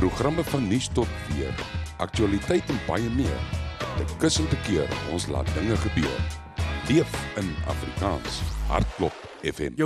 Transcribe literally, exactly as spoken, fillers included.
Programme van nuus tot weer, aktualiteit en baie meer. By Kussend te Keer, ons laat dinge gebeur. Leef in Afrikaans. Hartklop F M.